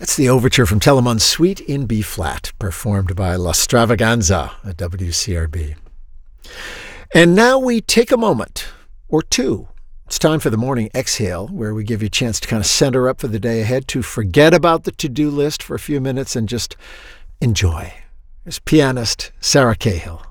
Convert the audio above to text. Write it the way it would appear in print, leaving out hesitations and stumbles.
That's the overture from Telemann's Suite in B-flat, performed by La Stravaganza at WCRB. And now we take a moment or two. It's time for the morning exhale, where we give you a chance to kind of center up for the day ahead, to forget about the to-do list for a few minutes and just enjoy. There's pianist Sarah Cahill.